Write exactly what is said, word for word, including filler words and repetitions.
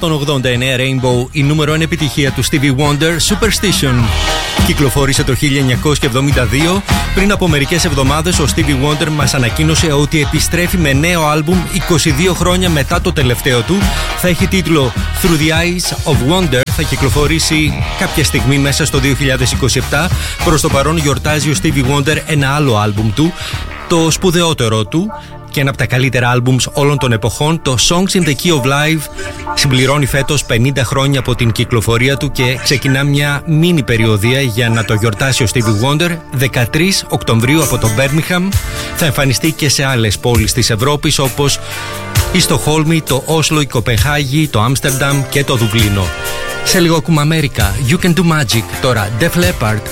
στον ογδόντα εννέα Rainbow, η νούμερο ένα επιτυχία του Stevie Wonder, Superstition. Κυκλοφόρησε το χίλια εννιακόσια εβδομήντα δύο. Πριν από μερικές εβδομάδες ο Stevie Wonder μας ανακοίνωσε ότι επιστρέφει με νέο άλμπουμ είκοσι δύο χρόνια μετά το τελευταίο του. Θα έχει τίτλο Through the Eyes of Wonder. Θα κυκλοφορήσει κάποια στιγμή μέσα στο δύο χιλιάδες είκοσι επτά. Προς το παρόν γιορτάζει ο Stevie Wonder ένα άλλο άλμπουμ του, το σπουδαιότερο του και ένα από τα καλύτερα άλμπουμς όλων των εποχών, το Songs in the Key of Life, συμπληρώνει φέτος πενήντα χρόνια από την κυκλοφορία του και ξεκινά μια μίνι περιοδία για να το γιορτάσει ο Stevie Wonder. δεκατρείς Οκτωβρίου από το Birmingham. Θα εμφανιστεί και σε άλλες πόλεις της Ευρώπης όπως η Στοκχόλμη, το Όσλο, η Κοπενχάγη, το Άμστερνταμ και το Δουβλίνο. Σε λίγο ακούμε Αμέρικα, You Can Do Magic. Τώρα Def Leppard,